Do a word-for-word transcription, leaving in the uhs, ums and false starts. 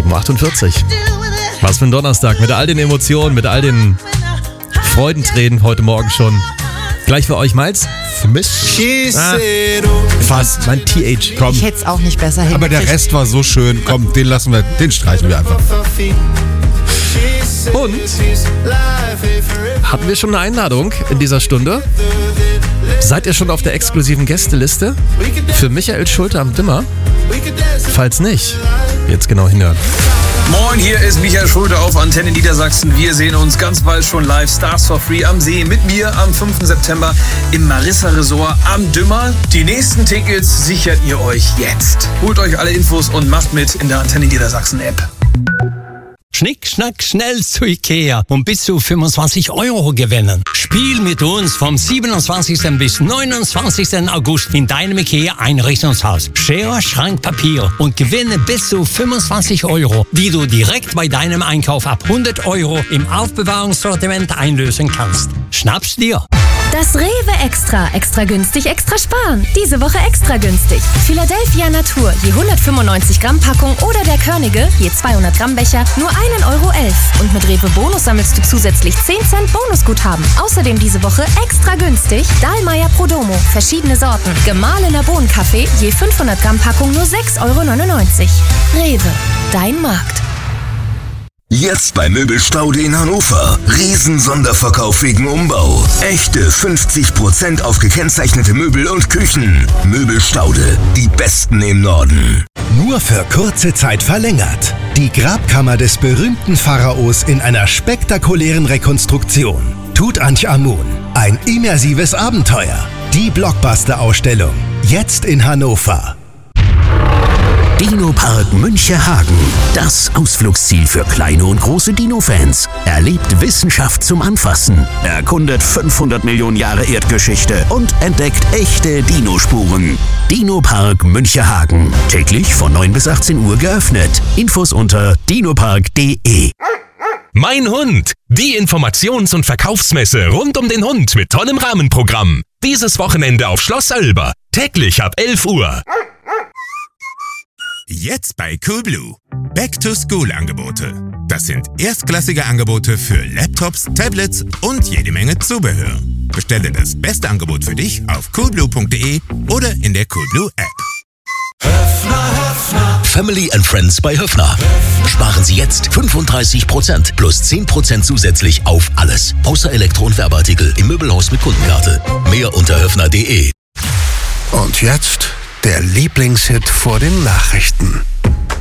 sieben Uhr achtundvierzig. Was für ein Donnerstag, mit all den Emotionen, mit all den Freudentränen heute Morgen schon. Gleich für euch, Miles. Für mich? Ah, fast, mein T H. Komm. Ich hätte es auch nicht besser hingekriegt. Aber der Rest war so schön. Komm, den lassen wir, den streichen wir einfach. Und hatten wir schon eine Einladung in dieser Stunde? Seid ihr schon auf der exklusiven Gästeliste für Michael Schulte am Dimmer? Falls nicht, jetzt genau hinhören. Moin, hier ist Michael Schulte auf Antenne Niedersachsen. Wir sehen uns ganz bald schon live, Stars for Free am See, mit mir am fünften September im Marissa Resort am Dümmer. Die nächsten Tickets sichert ihr euch jetzt. Holt euch alle Infos und macht mit in der Antenne Niedersachsen App. Schnick, schnack, schnell zu Ikea und bis zu fünfundzwanzig Euro gewinnen. Spiel mit uns vom siebenundzwanzigsten bis neunundzwanzigsten August in deinem Ikea-Einrichtungshaus. Schere, Schrank, Papier und gewinne bis zu fünfundzwanzig Euro, die du direkt bei deinem Einkauf ab hundert Euro im Aufbewahrungssortiment einlösen kannst. Schnapp's dir! Das Rewe Extra. Extra günstig, extra sparen. Diese Woche extra günstig. Philadelphia Natur, je hundertfünfundneunzig Gramm Packung oder der Körnige, je zweihundert Gramm Becher, nur ein Euro elf. Und mit Rewe Bonus sammelst du zusätzlich zehn Cent Bonusguthaben. Außerdem diese Woche extra günstig Dahlmeier Prodomo, verschiedene Sorten. Gemahlener Bohnenkaffee, je fünfhundert Gramm Packung nur sechs Euro neunundneunzig. Rewe, dein Markt. Jetzt bei Möbelstaude in Hannover. Riesen-Sonderverkauf wegen Umbau. Echte fünfzig Prozent auf gekennzeichnete Möbel und Küchen. Möbelstaude, die besten im Norden. Nur für kurze Zeit verlängert. Die Grabkammer des berühmten Pharaos in einer spektakulären Rekonstruktion. Tutanchamun. Ein immersives Abenteuer. Die Blockbuster-Ausstellung. Jetzt in Hannover. Dino-Park Münchehagen. Das Ausflugsziel für kleine und große Dino-Fans. Erlebt Wissenschaft zum Anfassen. Erkundet fünfhundert Millionen Jahre Erdgeschichte und entdeckt echte Dino-Spuren. Dino-Park Münchehagen. Täglich von neun bis achtzehn Uhr geöffnet. Infos unter dinopark punkt de. Mein Hund. Die Informations- und Verkaufsmesse rund um den Hund mit tollem Rahmenprogramm. Dieses Wochenende auf Schloss Alba. Täglich ab elf Uhr. Jetzt bei Coolblue. Back-to-School-Angebote. Das sind erstklassige Angebote für Laptops, Tablets und jede Menge Zubehör. Bestelle das beste Angebot für dich auf coolblue punkt de oder in der Coolblue App. Höfner, Höfner. Family and Friends bei Höfner. Sparen Sie jetzt fünfunddreißig Prozent plus zehn Prozent zusätzlich auf alles. Außer Elektro- und Werbeartikel im Möbelhaus mit Kundenkarte. Mehr unter höfner punkt de. Und jetzt der Lieblingshit vor den Nachrichten.